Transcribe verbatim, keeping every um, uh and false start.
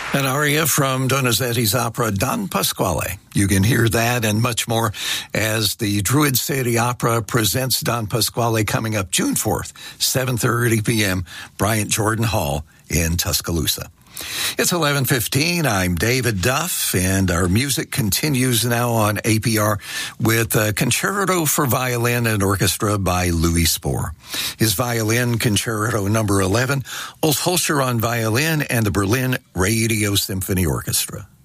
An aria from Donizetti's opera Don Pasquale. You can hear that and much more as the Druid City Opera presents Don Pasquale coming up June fourth, seven thirty p.m., Bryant Jordan Hall in Tuscaloosa. It's eleven fifteen. I'm David Duff, and our music continues now on A P R with a Concerto for Violin and Orchestra by Louis Spohr. His violin Concerto number eleven, Ulf Holscher on violin, and the Berlin Radio Symphony Orchestra.